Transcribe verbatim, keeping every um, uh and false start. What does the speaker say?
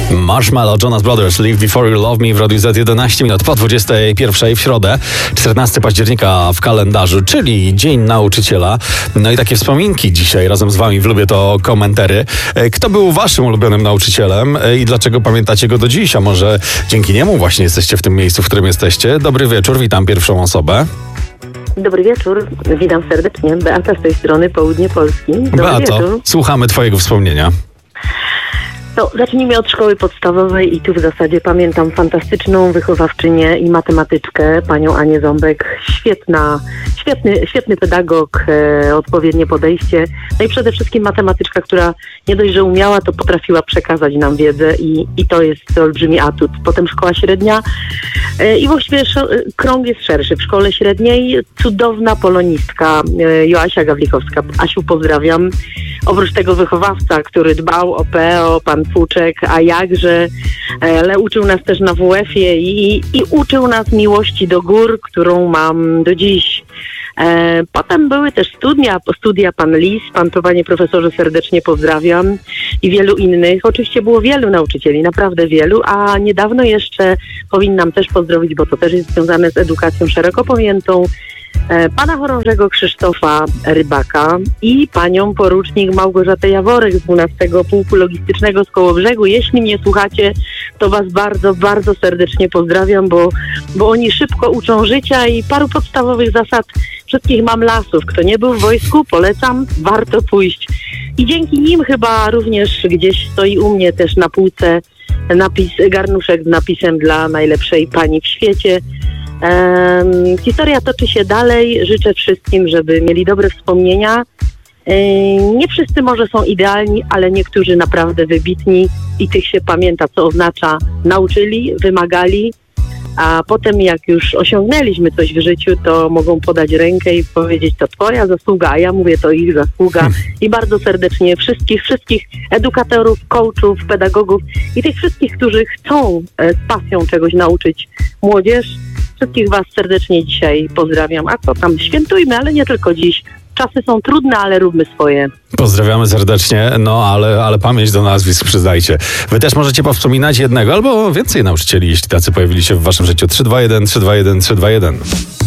Marshmallow, Jonas Brothers, Live Before You Love Me w Radiu Z jedenaście minut po dwudziestej pierwszej w środę, czternastego października w kalendarzu, czyli Dzień Nauczyciela. No i takie wspominki dzisiaj razem z wami w Lubię to komentary. Kto był waszym ulubionym nauczycielem i dlaczego pamiętacie go do dziś? A może dzięki niemu właśnie jesteście w tym miejscu, w którym jesteście? Dobry wieczór, witam pierwszą osobę. Dobry wieczór, witam serdecznie. Beata z tej strony, południe Polski. Dobry Beato, wieczór. Słuchamy twojego wspomnienia. To zacznijmy od szkoły podstawowej i tu w zasadzie pamiętam fantastyczną wychowawczynię i matematyczkę, panią Anię Ząbek. Świetna, świetny, świetny pedagog, e, odpowiednie podejście. No i przede wszystkim matematyczka, która nie dość, że umiała, to potrafiła przekazać nam wiedzę i, i to jest olbrzymi atut. Potem szkoła średnia e, i właściwie sz- krąg jest szerszy. W szkole średniej cudowna polonistka e, Joasia Gawlikowska. Asiu, pozdrawiam. Oprócz tego wychowawca, który dbał o P E O, pan Fuczek, a jakże, ale uczył nas też na W F-ie i, i uczył nas miłości do gór, którą mam do dziś. E, potem były też studia, studia pan Lis, pan to panie profesorze serdecznie pozdrawiam i wielu innych. Oczywiście było wielu nauczycieli, naprawdę wielu, a niedawno jeszcze powinnam też pozdrowić, bo to też jest związane z edukacją szeroko pojętą, pana chorążego Krzysztofa Rybaka i panią porucznik Małgorzatę Jaworek z dwunastego Pułku Logistycznego z Kołobrzegu. Jeśli mnie słuchacie, to was bardzo, bardzo serdecznie pozdrawiam, bo, bo oni szybko uczą życia i paru podstawowych zasad wszystkich mam lasów. Kto nie był w wojsku, polecam, warto pójść. I dzięki nim chyba również gdzieś stoi u mnie też na półce napis, garnuszek z napisem dla najlepszej pani w świecie. Um, historia toczy się dalej. Życzę wszystkim, żeby mieli dobre wspomnienia. Um, nie wszyscy może są idealni, ale niektórzy naprawdę wybitni i tych się pamięta, co oznacza nauczyli, wymagali, a potem jak już osiągnęliśmy coś w życiu, to mogą podać rękę i powiedzieć, to twoja zasługa, a ja mówię, to ich zasługa. I bardzo serdecznie wszystkich, wszystkich edukatorów, coachów, pedagogów i tych wszystkich, którzy chcą z pasją czegoś nauczyć młodzież. Wszystkich was serdecznie dzisiaj pozdrawiam. A co tam, świętujmy, ale nie tylko dziś. Czasy są trudne, ale róbmy swoje. Pozdrawiamy serdecznie, no ale, ale pamięć do nazwisk przyznajcie. Wy też możecie powspominać jednego albo więcej nauczycieli, jeśli tacy pojawili się w waszym życiu. trzy dwa jeden, trzy dwa jeden, trzy dwa jeden.